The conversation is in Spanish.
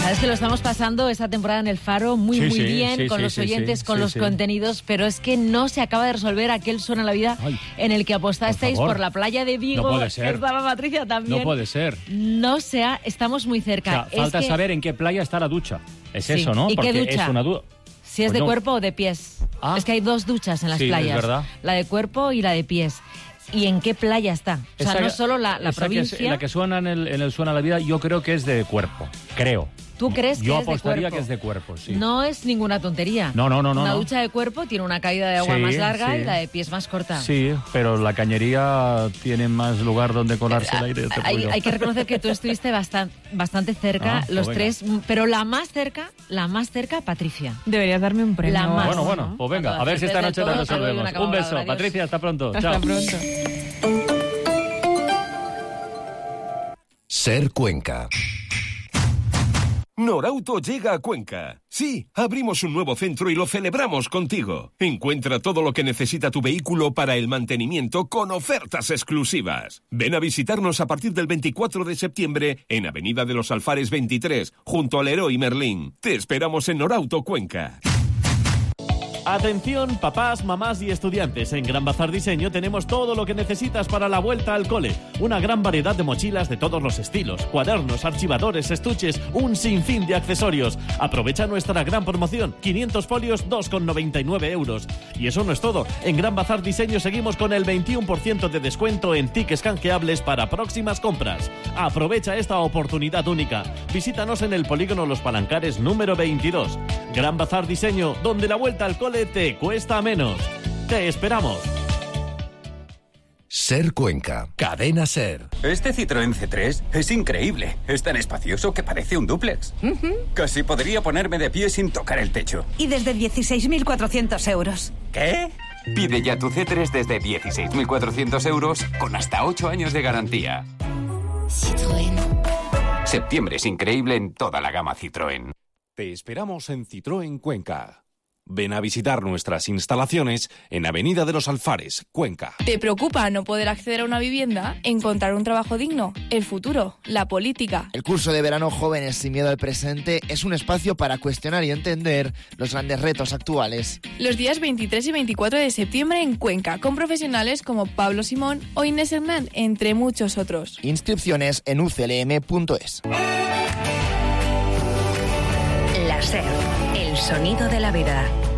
Sabes que lo estamos pasando esta temporada en El Faro muy bien, con los oyentes, con los contenidos, pero es que no se acaba de resolver aquel Suena la Vida en el que apostasteis por la playa de Vigo. No puede ser. Estaba Patricia también. No puede ser. No sea, estamos muy cerca. O sea, falta saber en qué playa está la ducha. Es eso, ¿no? ¿Y porque qué ducha? Es una duda. Si es de cuerpo o de pies. Es que hay dos duchas en las playas. Es verdad. La de cuerpo y la de pies. ¿Y en qué playa está? O sea, no solo la provincia. La que suena en el Suena la Vida, yo creo que es de cuerpo. Creo. ¿Tú crees que es de cuerpo? Yo apostaría que es de cuerpo, sí. No es ninguna tontería. No. Una ducha de cuerpo tiene una caída de agua más larga y la de pies más corta. Sí, pero la cañería tiene más lugar donde colarse el aire. Hay que reconocer que tú estuviste bastante cerca, los tres, pero la más cerca, Patricia. Deberías darme un premio. La más. Bueno, pues venga, a ver si esta noche la resolvemos. Un beso, adiós. Patricia, hasta pronto. Hasta pronto. Ser Cuenca. Norauto llega a Cuenca. Sí, abrimos un nuevo centro y lo celebramos contigo. Encuentra todo lo que necesita tu vehículo para el mantenimiento con ofertas exclusivas. Ven a visitarnos a partir del 24 de septiembre en Avenida de los Alfares 23, junto al Leroy Merlin. Te esperamos en Norauto Cuenca. Atención, papás, mamás y estudiantes. En Gran Bazar Diseño tenemos todo lo que necesitas para la vuelta al cole. Una gran variedad de mochilas de todos los estilos, cuadernos, archivadores, estuches, un sinfín de accesorios. Aprovecha nuestra gran promoción, 500 folios, 2,99 euros. Y eso no es todo. En Gran Bazar Diseño seguimos con el 21% de descuento en tickets canjeables para próximas compras. Aprovecha esta oportunidad única. Visítanos en el Polígono Los Palancares número 22. Gran Bazar Diseño, donde la vuelta al cole te cuesta menos. Te esperamos. Ser Cuenca, Cadena Ser. Este Citroën C3 es increíble. Es tan espacioso que parece un dúplex. Casi podría ponerme de pie sin tocar el techo. Y desde 16.400 euros. ¿Qué? Pide ya tu C3 desde 16.400 euros con hasta 8 años de garantía. Citroën. Septiembre es increíble en toda la gama Citroën. Te esperamos en Citroën Cuenca. Ven a visitar nuestras instalaciones en Avenida de los Alfares, Cuenca. ¿Te preocupa no poder acceder a una vivienda? ¿Encontrar un trabajo digno? ¿El futuro? ¿La política? El curso de verano Jóvenes sin miedo al presente es un espacio para cuestionar y entender los grandes retos actuales. Los días 23 y 24 de septiembre en Cuenca, con profesionales como Pablo Simón o Inés Hernán, entre muchos otros. Inscripciones en uclm.es. La SER, el sonido de la vida.